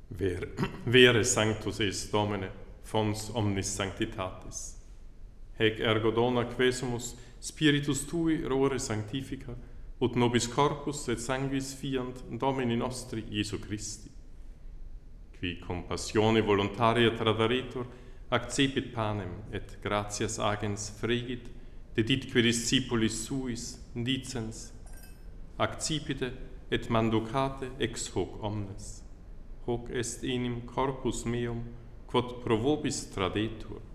Vere sanctus est Domine, fons omnis sanctitatis. Hec ergo dona quesumus Spiritus Tui rore sanctifica, ut nobis corpus et sanguis fiant Domini nostri Iesu Christi. Qui compassione voluntaria tradaretur, accepit panem et gratias agens fregit, deditque discipulis suis, dicens, accipite et manducate ex hoc omnes. Hoc est enim corpus meum, quod pro vobis tradetur.